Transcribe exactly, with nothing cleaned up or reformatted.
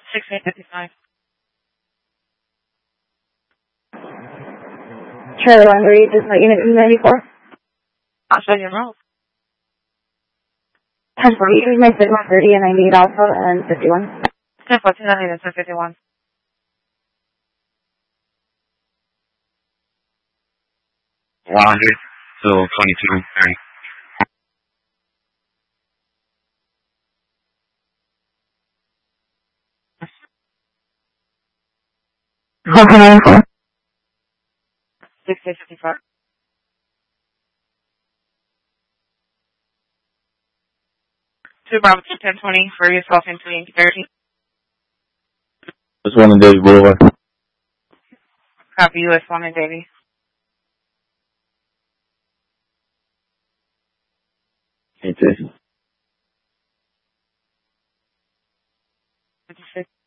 sixteen fifty-five. Charlie one three, this is my unit ninety-four. I'll show you now. ten four, you can use my signal thirty and ninety-eight alpha and fifty-one. ten fourteen ninety and ten fifty-one. one hundred, so twenty-two, thirty. Alpha ninety-four. sixteen fifty-five. Two Bravo two ten twenty for yourself into Yankee thirty. Just one of Davy Boulevard. Copy U S one and Davy. It's it. fifty-six.